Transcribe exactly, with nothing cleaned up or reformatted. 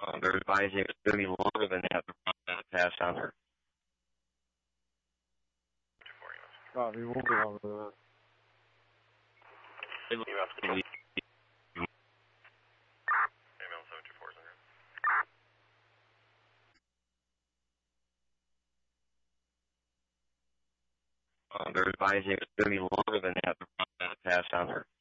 Uh, they're advising it's going to be longer than that. The pass on her. Ah, we won't be longer than that. Uh, they're advising it's going to be longer than that. The pass on her.